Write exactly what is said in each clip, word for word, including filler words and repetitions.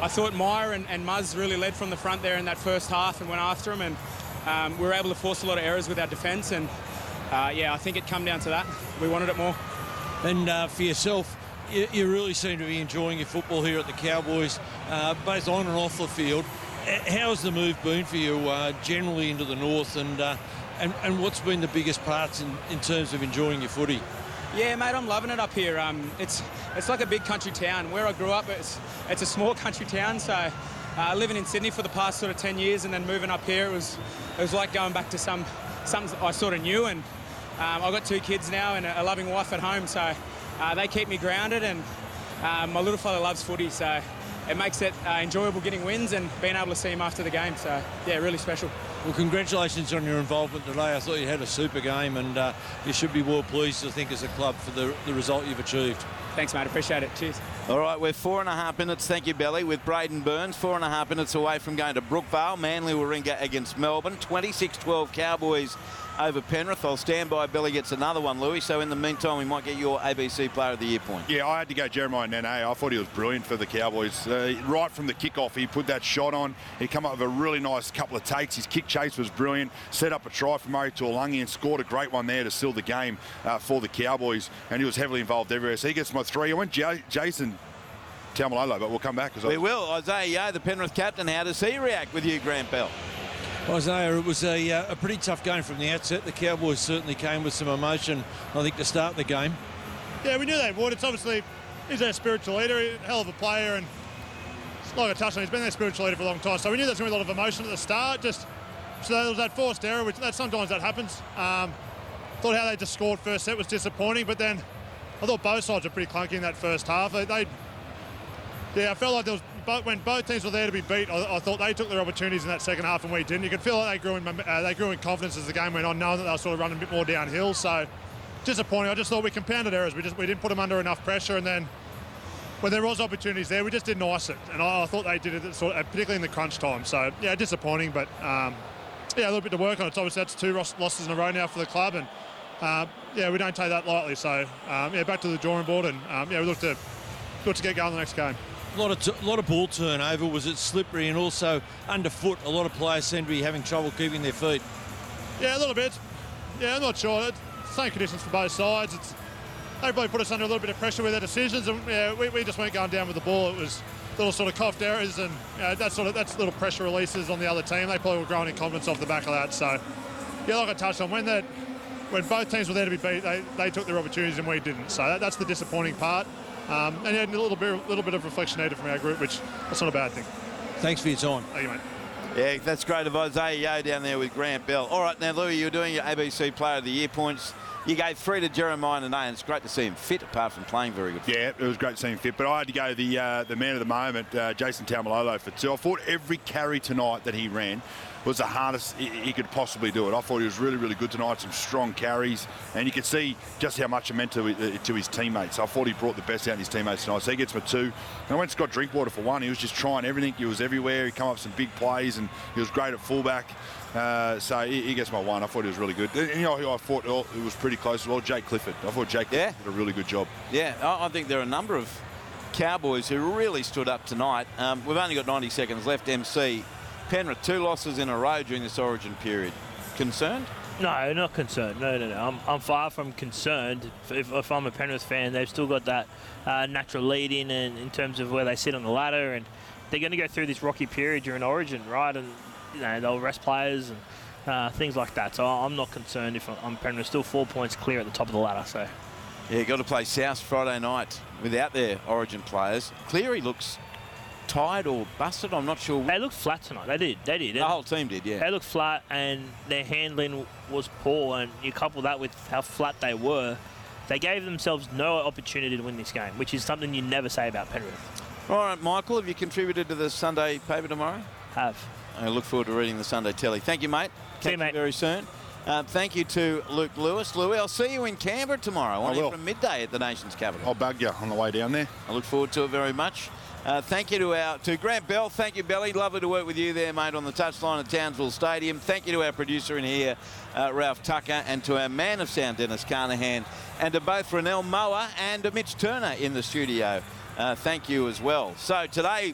I thought Meyer and, and Muzz really led from the front there in that first half and went after him, and um, we were able to force a lot of errors with our defence, and uh, yeah, I think it come down to that. We wanted it more. And uh, for yourself, you, you really seem to be enjoying your football here at the Cowboys, uh, both on and off the field. How's the move been for you uh, generally into the north, and, uh, and and what's been the biggest parts in, in terms of enjoying your footy? Yeah, mate, I'm loving it up here. Um, it's it's like a big country town. Where I grew up, it's it's a small country town. So uh, living in Sydney for the past sort of ten years and then moving up here, it was it was like going back to some something I sort of knew. And um, I've got two kids now and a loving wife at home, so uh, they keep me grounded. And uh, my little fella loves footy, so it makes it uh, enjoyable getting wins and being able to see him after the game. So yeah, really special. Well, congratulations on your involvement today. I thought you had a super game, and uh, you should be well pleased, I think, as a club for the, the result you've achieved. Thanks, mate. Appreciate it. Cheers. All right, we're four and a half minutes, thank you, Belly, with Braden Burns. Four and a half minutes away from going to Brookvale. Manly will ring against Melbourne. twenty-six twelve Cowboys over Penrith. I'll stand by. Belly gets another one, Louis. So in the meantime, we might get your A B C Player of the Year point. Yeah, I had to go Jeremiah Nene. I thought he was brilliant for the Cowboys. Uh, right from the kickoff, he put that shot on. He came up with a really nice couple of takes. His kick chase was brilliant. Set up a try for Murray Tuolungi and scored a great one there to seal the game uh, for the Cowboys. And he was heavily involved everywhere. So he gets my three. I went J Jason Taumalolo, but we'll come back. We will. Isaiah Yeo, the Penrith captain, how does he react with you, Grant Bell? Isaiah, it was a, uh, a pretty tough game from the outset. The Cowboys certainly came with some emotion, I think, to start the game. Yeah, we knew they would. It's obviously, he's our spiritual leader, a hell of a player, and like I touched on, he's been their spiritual leader for a long time. So we knew there was going to be a lot of emotion at the start. Just so there was that forced error, which that sometimes that happens. Um, thought how they just scored first set was disappointing, but then I thought both sides were pretty clunky in that first half. They, they yeah, I felt like there was. But when both teams were there to be beat, I, I thought they took their opportunities in that second half and we didn't. You could feel like they grew in uh, they grew in confidence as the game went on, knowing that they were sort of running a bit more downhill. So disappointing. I just thought we compounded errors. We just we didn't put them under enough pressure, and then when there was opportunities there, we just didn't ice it. And I, I thought they did it, sort of, particularly in the crunch time. So yeah, disappointing. But um, yeah, a little bit to work on. It's obviously that's two losses in a row now for the club, and uh, yeah, we don't take that lightly. So um, yeah, back to the drawing board, and um, yeah, we look to look to get going the next game. A lot of t- lot of ball turnover. Was it slippery and also underfoot? A lot of players seem to be having trouble keeping their feet. Yeah, a little bit. Yeah, I'm not sure. It's same conditions for both sides. It's they probably put us under a little bit of pressure with their decisions, and yeah, we, we just weren't going down with the ball. It was little sort of coughed errors, and you know, that sort of that's little pressure releases on the other team. They probably were growing in confidence off the back of that. So yeah, like I touched on, when that when both teams were there to be beat, they, they took their opportunities and we didn't. So that, that's the disappointing part. Um, and yeah, a little bit, little bit of reflection needed from our group, which that's not a bad thing. Thanks for your time. Thank you, mate. Yeah, that's great of Isaiah Yeo down there with Grant Bell. All right, now, Louis, you're doing your A B C Player of the Year points. You gave three to Jeremiah Nene, and it's great to see him fit, apart from playing very good. Yeah, it was great to see him fit. But I had to go the uh, the man of the moment, uh, Jason Taumalolo, for two. I thought every carry tonight that he ran was the hardest he, he could possibly do it. I thought he was really, really good tonight, some strong carries, and you could see just how much it meant to, uh, to his teammates. I thought he brought the best out in his teammates tonight. So he gets my two. And I went Scott Drinkwater for one. He was just trying everything. He was everywhere. He came up with some big plays, and he was great at fullback. Uh, so he, he gets my one. I thought he was really good. And, you know, I thought it was pretty close as well. Jake Clifford. I thought Jake yeah. Clifford did a really good job. Yeah, I think there are a number of Cowboys who really stood up tonight. Um, we've only got ninety seconds left, M C. Penrith, two losses in a row during this origin period. Concerned? No, not concerned. No, no, no. I'm, I'm far from concerned. If, if I'm a Penrith fan, they've still got that uh, natural lead in and in terms of where they sit on the ladder, and they're going to go through this rocky period during origin, right? And you know, they'll rest players and uh, things like that. So I'm not concerned if I'm Penrith. Still four points clear at the top of the ladder. So yeah, got to play South Friday night without their origin players. Cleary looks tired or busted, I'm not sure. They looked flat tonight. They did. They did. The whole team did, yeah. They looked flat, and their handling was poor, and you couple that with how flat they were, they gave themselves no opportunity to win this game, which is something you never say about Penrith. All right, Michael, have you contributed to the Sunday paper tomorrow? Have. I look forward to reading the Sunday telly. Thank you, mate. See you, Catch mate. you very soon. Uh, thank you to Luke Lewis. Louis, I'll see you in Canberra tomorrow. On here from midday at the nation's capital. I'll bug you on the way down there. I look forward to it very much. Uh, thank you to our to Grant Bell. Thank you, Belly. Lovely to work with you there, mate, on the touchline at Townsville Stadium. Thank you to our producer in here, uh, Ralph Tucker, and to our man of sound, Dennis Carnahan, and to both Rennell Moa and to Mitch Turner in the studio. Uh, thank you as well. So today,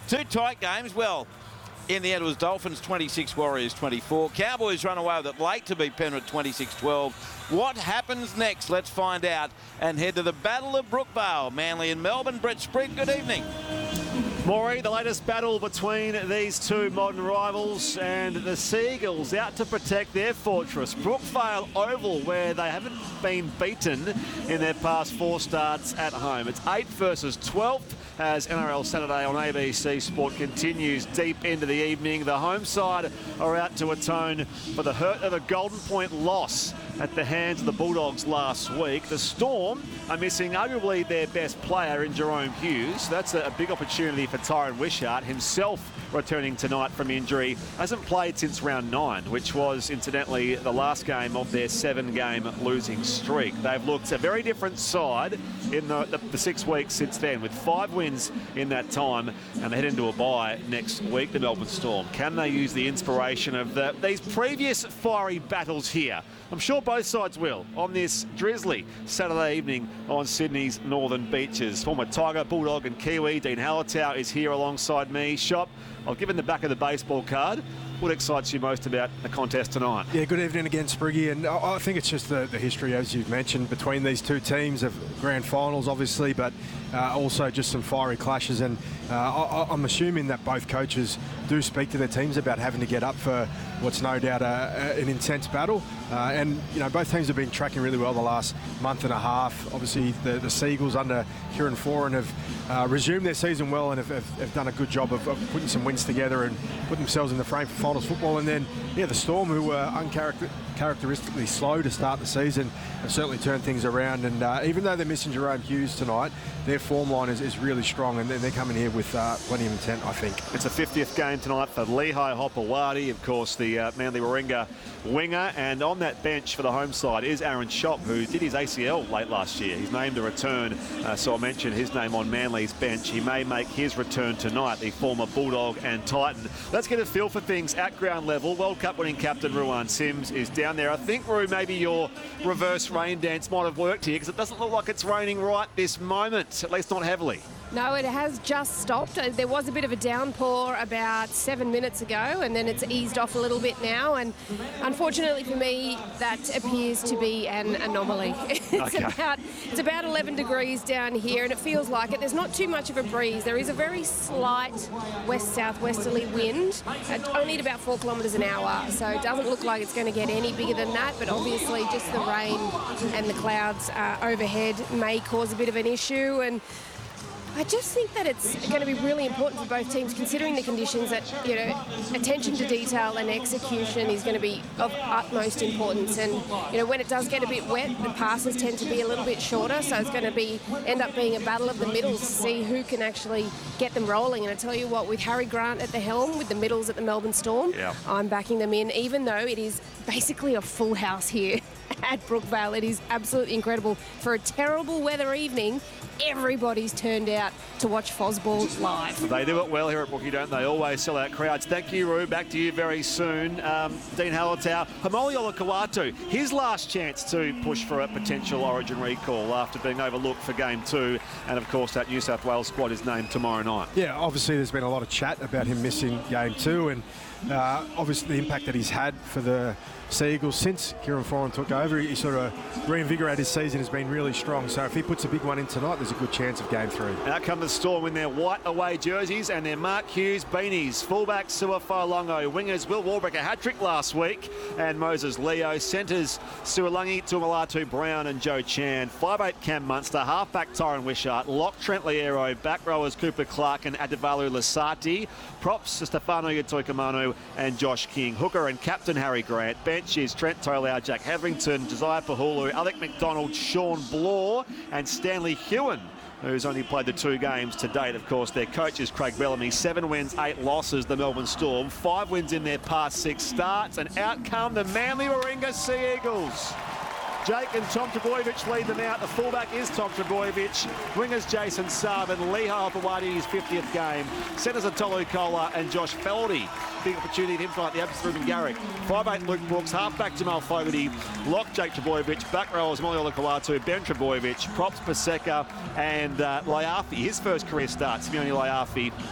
Two tight games. Well, in the end, it was Dolphins twenty-six, Warriors twenty-four. Cowboys run away with it late to beat Penrith twenty-six twelve. What happens next? Let's find out and head to the Battle of Brookvale. Manly and Melbourne. Brett Sprigg, good evening. Maury, the latest battle between these two modern rivals, and the Seagulls out to protect their fortress, Brookvale Oval, where they haven't been beaten in their past four starts at home. It's eighth versus twelfth as N R L Saturday on A B C Sport continues deep into the evening. The home side are out to atone for the hurt of a Golden Point loss at the hands of the Bulldogs last week. The Storm are missing arguably their best player in Jerome Hughes. That's a, a big opportunity for Tyron Wishart, himself returning tonight from injury. Hasn't played since round nine, which was incidentally the last game of their seven-game losing streak. They've looked a very different side in the, the, the six weeks since then, with five wins in that time, and they head into a bye next week, the Melbourne Storm. Can they use the inspiration of the, these previous fiery battles here? I'm sure both sides will on this drizzly Saturday evening on Sydney's northern beaches. Former Tiger, Bulldog and Kiwi Dean Hallertau is here alongside me. Shop, I'll give him the back of the baseball card. What excites you most about the contest tonight? Yeah, good evening again, Spriggy. And I, I think it's just the, the history, as you've mentioned, between these two teams of grand finals, obviously, but uh, also just some fiery clashes. And uh, I, I'm assuming that both coaches do speak to their teams about having to get up for what's no doubt a, a, an intense battle. Uh, and, you know, both teams have been tracking really well the last month and a half. Obviously, the, the Seagulls under Kieran Foran have uh, resumed their season well and have, have, have done a good job of, of putting some wins together and putting themselves in the frame for finals football. And then, yeah, the Storm, who were uncharacteristically slow to start the season, have certainly turned things around. And uh, even though they're missing Jerome Hughes tonight, their form line is, is really strong, and they're coming here with uh, plenty of intent, I think. It's a fiftieth game tonight for Lehigh Hopewadi, of course, the uh, Manly Warringah winger. And on that bench for the home side is Aaron Shop, who did his A C L late last year. He's named a return, uh, so I mentioned his name on Manly's bench. He may make his return tonight, the former Bulldog and Titan. Let's get a feel for things at ground level. World Cup winning captain Ruan Sims is down there. I think, Ru, maybe your reverse rain dance might have worked here, because it doesn't look like it's raining right this moment, at least not heavily. No, it has just stopped. There was a bit of a downpour about seven minutes ago, and then it's eased off a little bit now. And unfortunately for me, that appears to be an anomaly. It's Okay. about it's about eleven degrees down here, and it feels like it. There's not too much of a breeze. There is a very slight west-southwesterly wind, at only at about four kilometres an hour. So it doesn't look like it's going to get any bigger than that. But obviously, just the rain and the clouds uh, overhead may cause a bit of an issue. And I just think that it's going to be really important for both teams, considering the conditions, that, you know, attention to detail and execution is going to be of utmost importance. And, you know, when it does get a bit wet, the passes tend to be a little bit shorter, so it's going to be end up being a battle of the middles to see who can actually get them rolling. And I tell you what, with Harry Grant at the helm, with the middles at the Melbourne Storm, yeah. I'm backing them in, even though it is basically a full house here at Brookvale. It is absolutely incredible. For a terrible weather evening, everybody's turned out to watch Fosball live. They do it well here at Brookie, don't they? Always sell out crowds. Thank you, Ru. Back to you very soon. Um, Dean Hallertau, Hamoli Olakau'atu, his last chance to push for a potential Origin recall after being overlooked for game two. And, of course, that New South Wales squad is named tomorrow night. Yeah, obviously there's been a lot of chat about him missing game two, and uh, obviously the impact that he's had for the Seagulls since Kieran Foran took over. He sort of reinvigorated his season, has been really strong. So if he puts a big one in tonight, there's a good chance of game three. Out come the Storm in their white away jerseys and their Mark Hughes beanies. Fullback Sua Failongo, wingers Will Warbrick, a hat-trick last week, and Moses Leo. Centres Sualangi, Tumalatu Brown and Joe Chan. five eight Cam Munster, halfback Tyron Wishart, lock Trent Liero, back rowers Cooper Clark and Adevalu Lasati. Props Stefano Yatoikamanu and Josh King. Hooker and captain Harry Grant. Bench is Trent Tolau, Jack Hetherington, Josiah Pahulu, Alec McDonald, Sean Blore and Stanley Hewen, who's only played the two games to date. Of course, their coach is Craig Bellamy. Seven wins, eight losses, the Melbourne Storm. Five wins in their past six starts. And out come the Manly Warringah Sea Eagles. Jake and Tom Trbojevic lead them out. The fullback is Tom Trbojevic. Wingers Jason Saab and Lehigh Hopewadi in his fiftieth game. Centres are Tolu Kola and Josh Feldy. Big opportunity for him tonight, the absence of Ruben Garrick. five eight Luke Brooks, halfback Jamal Fogarty, lock Jake Trbojevic, back rowers Molly Olakau'atu, Ben Trbojevic, props Paseka and uh, Laiafi, his first career start, Simeone Laiafi.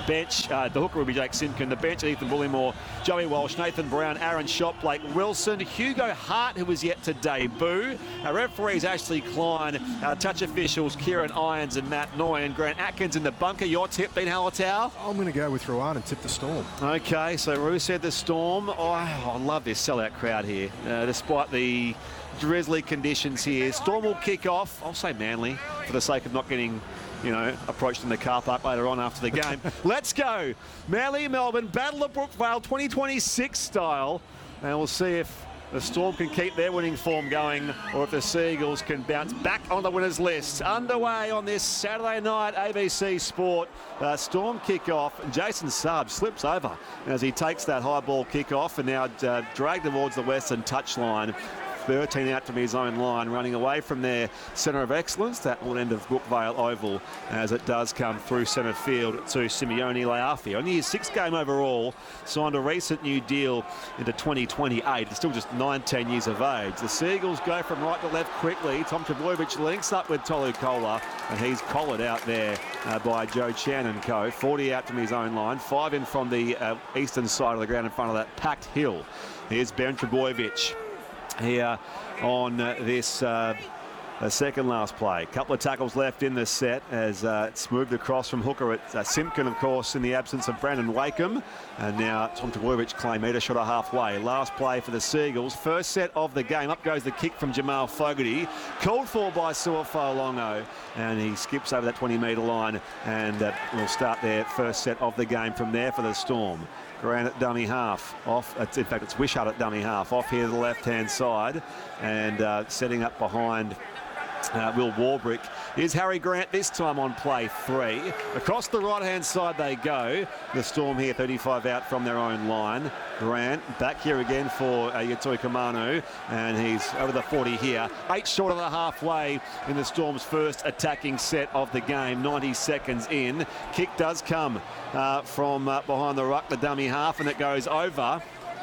bench, uh, the hooker will be Jake Simpkin. The bench, Ethan Bullimore, Joey Walsh, Nathan Brown, Aaron Schott, Blake Wilson, Hugo Hart, who was yet to debut. Our referees, Ashley Klein. Our touch officials, Kieran Irons and Matt Noy. And Grant Atkins in the bunker. Your tip, Dean Hallertau? I'm going to go with Ruan and tip the Storm. Okay, so Roo said the Storm. Oh, I love this sellout crowd here, uh, despite the drizzly conditions here. Storm will kick off. I'll say Manly for the sake of not getting, you know, approached in the car park later on after the game. Let's go. Manly, Melbourne, Battle of Brookvale twenty twenty-six style. And we'll see if the Storm can keep their winning form going or if the Seagulls can bounce back on the winners list. Underway on this Saturday night A B C Sport. Uh, Storm kick-off. Jason Saab slips over as he takes that high ball kick-off and now uh, dragged towards the western touchline. thirteen out from his own line, running away from their centre of excellence, that one end of Brookvale Oval, as it does come through centre field to Simeone Leafi. Only his sixth game overall, signed a recent new deal into twenty twenty-eight. He's still just nineteen years of age. The Seagulls go from right to left quickly. Tom Trbojevic links up with Tolu Kola, and he's collared out there uh, by Joe Chan and co. forty out from his own line, five in from the uh, eastern side of the ground in front of that packed hill. Here's Ben Trbojevic here on uh, this uh, uh, second last play. Couple of tackles left in the set as uh, it's moved across from hooker at uh, Simpkin, of course, in the absence of Brandon Wakeham. And now Tom Trbojevic claim meter shot a halfway. Last play for the Seagulls. First set of the game. Up goes the kick from Jamal Fogarty. Called for by Suafolongo. And he skips over that twenty metre line. And uh, we'll start their first set of the game from there for the Storm. Grant at dummy half, off, in fact it's Wishart at dummy half, off here to the left-hand side, and uh, setting up behind uh, Will Warbrick is Harry Grant, this time on play three. Across the right-hand side they go. The Storm here, thirty-five out from their own line. Grant back here again for uh, Yatoi Kamanu, and he's over the forty here. Eight short of the halfway in the Storm's first attacking set of the game, ninety seconds in. Kick does come uh, from uh, behind the ruck, the dummy half, and it goes over.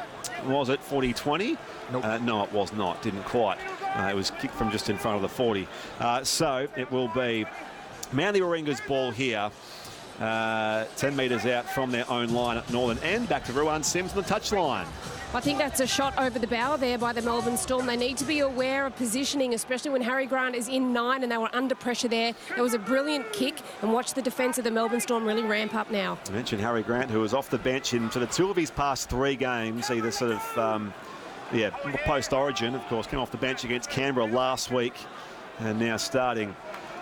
Was it forty twenty? Nope. Uh, no, it was not. Didn't quite. Uh, it was kicked from just in front of the forty. Uh, so it will be Manly Warringah's ball here. Uh, ten metres out from their own line at Northern End. Back to Ruan Sims on the touchline. I think that's a shot over the bow there by the Melbourne Storm. They need to be aware of positioning, especially when Harry Grant is in nine and they were under pressure there. It was a brilliant kick, and watch the defence of the Melbourne Storm really ramp up now. I mentioned Harry Grant, who was off the bench in sort of two of his past three games, either sort of, um, yeah, post-origin, of course, came off the bench against Canberra last week, and now starting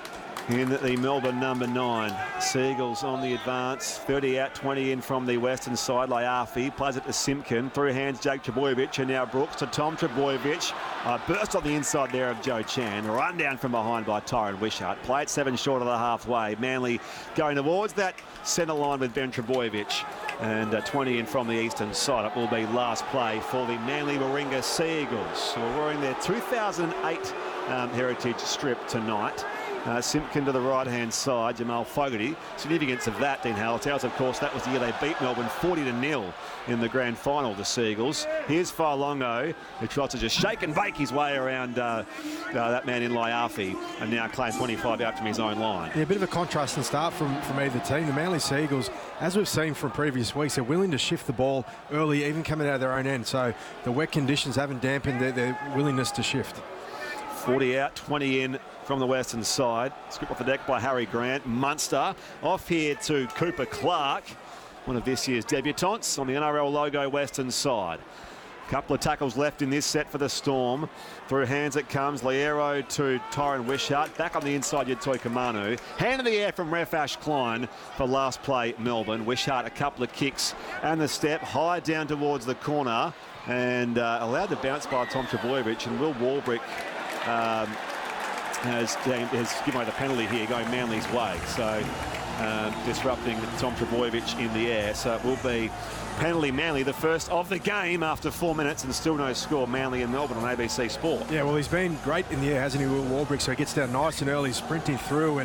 in the Melbourne number nine. Seagulls on the advance. thirty out, twenty in from the western side. Leafi plays it to Simpkin. Through hands, Jake Trbojevic, and now Brooks to Tom Trbojevic. Uh, burst on the inside there of Joe Chan. Run down from behind by Tyron Wishart. Play it seven short of the halfway. Manly going towards that centre line with Ben Trbojevic. And uh, twenty in from the eastern side. It will be last play for the Manly Warringah Seagulls, who are wearing their two thousand eight um, heritage strip tonight. Uh, Simpkin to the right-hand side, Jamal Fogarty. Significance of that, Dean Hallertau, of course, that was the year they beat Melbourne forty to nil in the grand final, the Seagulls. Here's Failongo, who tries to just shake and bake his way around uh, uh, that man in Leafi, and now claims twenty-five out from his own line. Yeah, a bit of a contrast and start from, from either team. The Manly Seagulls, as we've seen from previous weeks, they're willing to shift the ball early, even coming out of their own end. So the wet conditions haven't dampened their, their willingness to shift. forty out, twenty in from the western side. Scooped off the deck by Harry Grant. Munster off here to Cooper Clark, one of this year's debutants on the N R L logo western side. Couple of tackles left in this set for the Storm. Through hands it comes. Liero to Tyron Wishart. Back on the inside, Yatoi Kamanu. Hand in the air from Ref Ash Klein for last play, Melbourne. Wishart a couple of kicks and the step high down towards the corner, and uh, allowed to bounce by Tom Trbojevic, and Will Warbrick um, has, has given away the penalty here, going Manly's way. So um, disrupting Tom Trbojevic in the air. So it will be penalty Manly, the first of the game after four minutes and still no score. Manly and Melbourne on A B C Sport. Yeah, well, he's been great in the air, hasn't he, Will Warbrick? So he gets down nice and early, sprinting through, and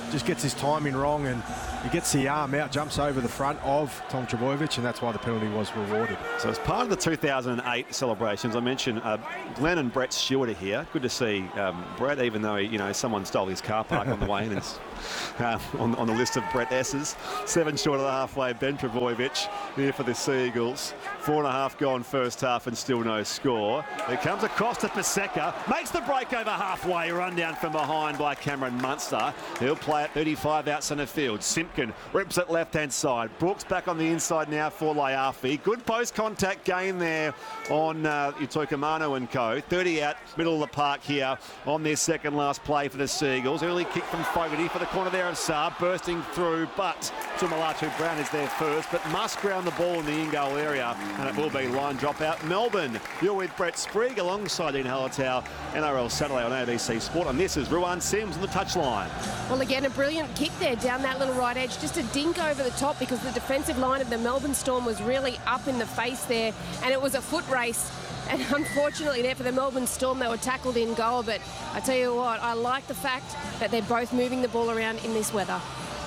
just gets his timing wrong, and he gets the arm out, jumps over the front of Tom Trbojevic, and that's why the penalty was rewarded. So as part of the two thousand eight celebrations, I mentioned uh, Glenn and Brett Stewart are here. Good to see um, Brett, even though, you know, someone stole his car park on the way, and it's uh, on, on the list of Brett S's. Seven short of the halfway, Ben Trbojevic here for the Seagulls. Four and a half gone first half and still no score. It comes across to Paseka, makes the break over halfway, run down from behind by Cameron Munster. He'll play at thirty-five out centre field. Simpkin rips it left-hand side. Brooks back on the inside now for Laiafi. Good post-contact gain there on uh, Utoikamanu and co. thirty out, middle of the park here on their second last play for the Seagulls. Early kick from Fogarty for the corner there of Saab, bursting through, but Tumalatu Brown is there first, but must ground the ball in the in-goal area, and it will be line drop out. Melbourne, you're with Brett Sprigg alongside Dean Hallertau, N R L Saturday on A B C Sport, and this is Ruan Sims on the touchline. Well, again, a brilliant kick there down that little right edge, just a dink over the top because the defensive line of the Melbourne Storm was really up in the face there, and it was a foot race. And unfortunately there for the Melbourne Storm, they were tackled in goal. But I tell you what, I like the fact that they're both moving the ball around in this weather.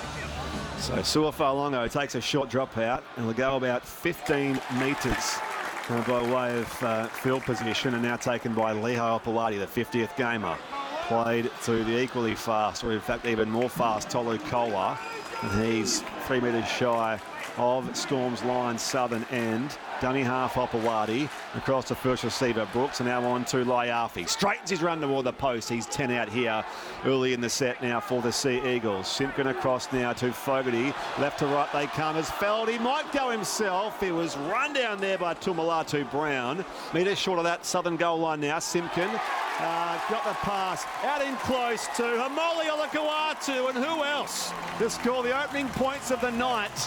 So Suafalongo takes a short drop out, and will go about fifteen metres uh, by way of uh, field position, and now taken by Lehigh Opawati, the fiftieth gamer. Played to the equally fast, or in fact even more fast, Tolu Kola. And he's three metres shy of Storm's line southern end. Dunny half Opawati across the first receiver Brooks, and now on to Laiafi. Straightens his run toward the post. He's ten out here early in the set now for the Sea Eagles. Simpkin across now to Fogarty. Left to right they come as Feld. He might go himself. He was run down there by Tumalatu Brown. Metres short of that southern goal line now. Simpkin uh, got the pass out in close to Hamoli Olakau'atu, and who else to score the opening points of the night?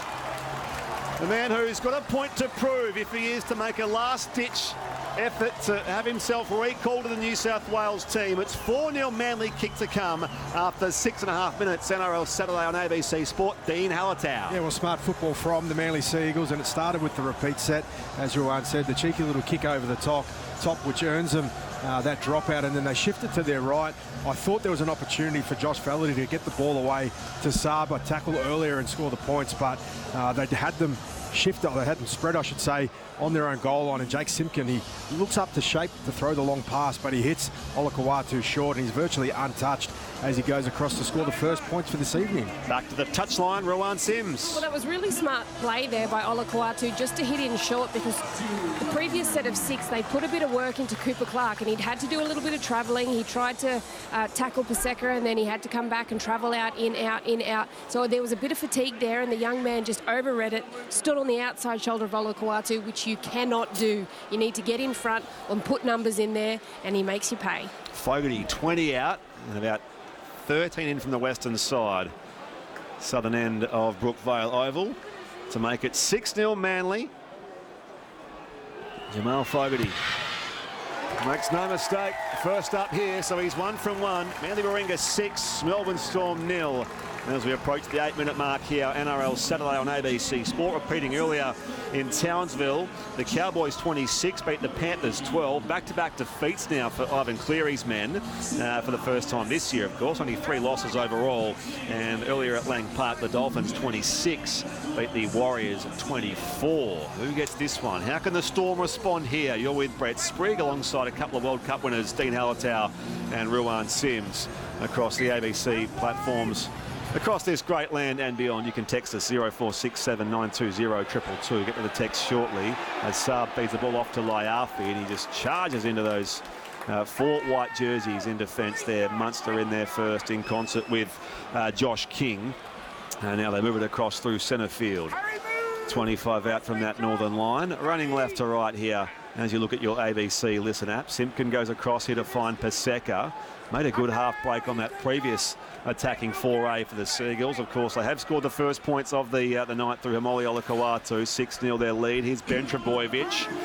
The man who's got a point to prove if he is to make a last-ditch effort to have himself recalled to the New South Wales team. It's four nil Manly kick to come after six and a half minutes. N R L Saturday on A B C Sport. Dean Hallertau. Yeah, well, smart football from the Manly Sea Eagles, and it started with the repeat set. As Ruan said, the cheeky little kick over the top, top which earns them uh, that dropout, and then they shifted to their right. I thought there was an opportunity for Josh Fallaty to get the ball away to Saba, tackle earlier and score the points, but uh, they had them shift, or they had them spread, I should say, on their own goal line. And Jake Simpkin, he looks up to shape to throw the long pass, but he hits Olakau'atu short, and he's virtually untouched as he goes across to score the first points for this evening. Back to the touchline, Ruan Sims. Well, that was really smart play there by Olakau'atu just to hit in short, because the previous set of six, they put a bit of work into Cooper Clark, and he'd had to do a little bit of travelling. He tried to uh, tackle Paseka, and then he had to come back and travel out, in, out, in, out. So there was a bit of fatigue there, and the young man just overread it, stood on the outside shoulder of Olakau'atu, which you cannot do. You need to get in front and put numbers in there, and he makes you pay. Fogarty, twenty out, and about thirteen in from the western side. Southern end of Brookvale Oval to make it six nil Manly. Jamal Fogarty makes no mistake. First up here, so he's one from one. Manly Warringah six, Melbourne Storm nil. As we approach the eight-minute mark here, N R L Saturday on A B C Sport. Repeating earlier in Townsville, the Cowboys twenty-six beat the Panthers twelve. Back-to-back defeats now for Ivan Cleary's men uh, for the first time this year, of course. Only three losses overall. And earlier at Lang Park, the Dolphins twenty-six beat the Warriors twenty-four. Who gets this one? How can the Storm respond here? You're with Brett Sprigg alongside a couple of World Cup winners, Dean Hallertau and Ruan Sims, across the A B C platforms. Across this great land and beyond. You can text us zero four six seven nine two zero two two two. Get to the text shortly as Saab feeds the ball off to Laiafi, and he just charges into those uh, four white jerseys in defence there. Munster in there first in concert with uh, Josh King. And now they move it across through centre field. twenty-five out from that northern line. Running left to right here as you look at your A B C Listen app. Simpkin goes across here to find Paseka. Made a good half break on that previous attacking foray for the Seagulls. Of course, they have scored the first points of the uh, the night through Hamoli Olakau'atu. six nil their lead. Here's Ben Trbojevic.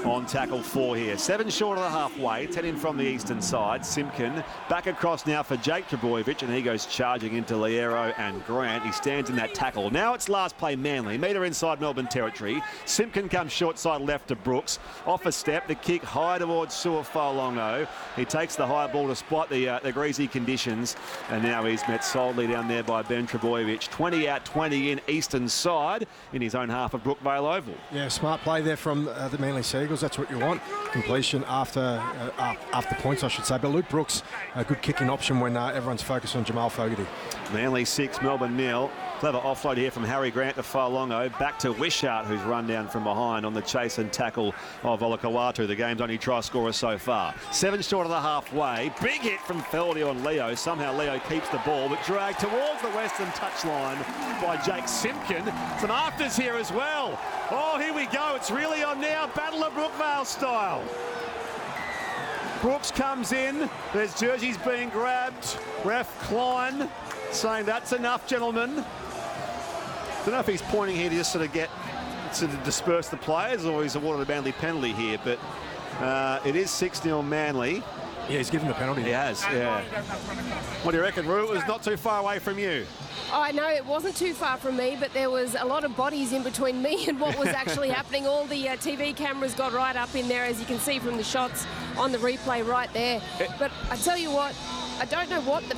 on tackle four here. Seven short of the halfway, ten in from the eastern side. Simpkin back across now for Jake Trbojevic, and he goes charging into Liero and Grant. He stands in that tackle. Now it's last play Manly. Metre inside Melbourne territory. Simpkin comes short side left to Brooks. Off a step, the kick high towards Suafolongo. He takes the high ball despite the, uh, the greasy conditions, and now he's met solidly down there by Ben Trbojevic. twenty out, twenty in, eastern side in his own half of Brookvale Oval. Yeah, smart play there from uh, the Manly Seagulls. That's what you want. Completion after uh, after points, I should say. But Luke Brooks, a good kicking option when uh, everyone's focused on Jamal Fogarty. Manly six, Melbourne nil. Clever offload here from Harry Grant to Failongo. Back to Wishart, who's run down from behind on the chase and tackle of Olakawatu, the game's only try scorer so far. Seven short of the halfway. Big hit from Feldy on Leo. Somehow Leo keeps the ball, but dragged towards the western touchline by Jake Simpkin. Some afters here as well. Oh, here we go. It's really on now. Battle of Brookvale style. Brooks comes in. There's jerseys being grabbed. Ref Klein saying that's enough, gentlemen. Don't know if he's pointing here to just sort of get to disperse the players, or he's awarded a Manly penalty here, but uh, it is six nil Manly. Yeah, he's given the penalty. He has, yeah. What do you reckon, Roo? It was not too far away from you. Oh, I know it wasn't too far from me, but there was a lot of bodies in between me and what was actually happening. All the uh, T V cameras got right up in there, as you can see from the shots on the replay right there. But I tell you what, I don't know what the